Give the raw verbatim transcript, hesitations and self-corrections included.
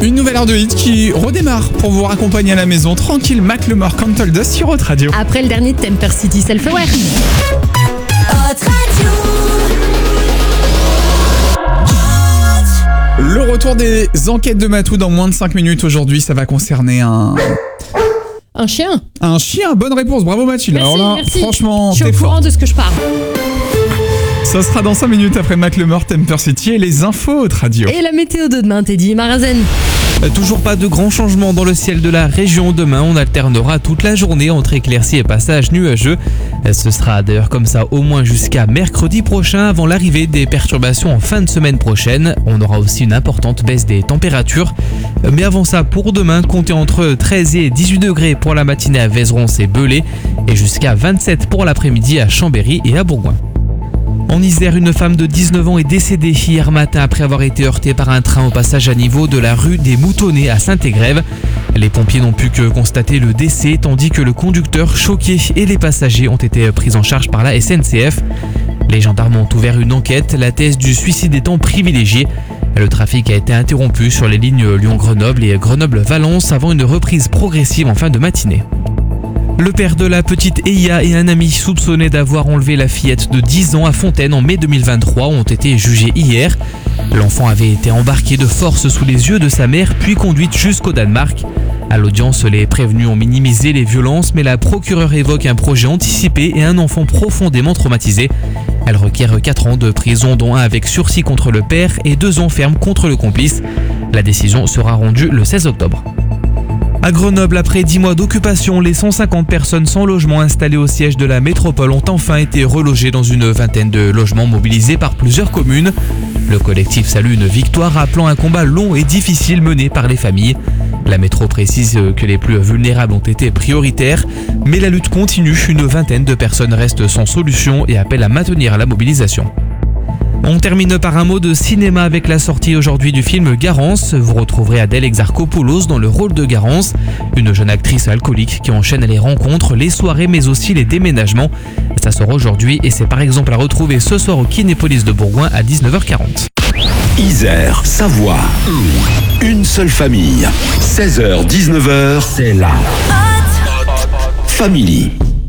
Une nouvelle heure de hit qui redémarre pour vous raccompagner à la maison. Tranquille, Macklemore, Can't Hold Us sur Hot Radio. Après le dernier Temper City Self-Aware. Hot Radio. Le retour des enquêtes de Matou dans moins de cinq minutes. Aujourd'hui, ça va concerner un... Un chien. Un chien, bonne réponse, bravo Mathilde. Merci, Alors là, merci. franchement, je suis t'es au courant fort. de ce que je parle. Ça sera dans cinq minutes après Macklemore, Temper City et les infos Hot Radio. Et la météo de demain, Teddy Marazen. Toujours pas de grands changements dans le ciel de la région. Demain, on alternera toute la journée entre éclaircies et passages nuageux. Ce sera d'ailleurs comme ça au moins jusqu'à mercredi prochain avant l'arrivée des perturbations en fin de semaine prochaine. On aura aussi une importante baisse des températures. Mais avant ça, pour demain, comptez entre treize et dix-huit degrés pour la matinée à Vézeron et Belay et jusqu'à vingt-sept pour l'après-midi à Chambéry et à Bourgoin. En Isère, une femme de dix-neuf ans est décédée hier matin après avoir été heurtée par un train au passage à niveau de la rue des Moutonnets à Saint-Égrève. Les pompiers n'ont pu que constater le décès tandis que le conducteur choqué et les passagers ont été pris en charge par la S N C F. Les gendarmes ont ouvert une enquête, la thèse du suicide étant privilégiée. Le trafic a été interrompu sur les lignes Lyon-Grenoble et Grenoble-Valence avant une reprise progressive en fin de matinée. Le père de la petite Eya et un ami soupçonné d'avoir enlevé la fillette de dix ans à Fontaine en mai deux mille vingt-trois ont été jugés hier. L'enfant avait été embarqué de force sous les yeux de sa mère puis conduite jusqu'au Danemark. À l'audience, les prévenus ont minimisé les violences, mais la procureure évoque un projet anticipé et un enfant profondément traumatisé. Elle requiert quatre ans de prison, dont un avec sursis contre le père et deux ans ferme contre le complice. La décision sera rendue le seize octobre. À Grenoble, après dix mois d'occupation, les cent cinquante personnes sans logement installées au siège de la métropole ont enfin été relogées dans une vingtaine de logements mobilisés par plusieurs communes. Le collectif salue une victoire, rappelant un combat long et difficile mené par les familles. La métro précise que les plus vulnérables ont été prioritaires, mais la lutte continue. Une vingtaine de personnes restent sans solution et appellent à maintenir la mobilisation. On termine par un mot de cinéma avec la sortie aujourd'hui du film Garance. Vous retrouverez Adèle Exarchopoulos dans le rôle de Garance, une jeune actrice alcoolique qui enchaîne les rencontres, les soirées mais aussi les déménagements. Ça sort aujourd'hui et c'est par exemple à retrouver ce soir au Kinépolis de Bourgoin à dix-neuf heures quarante. Isère, Savoie, une seule famille. seize heures dix-neuf heures, c'est la Family.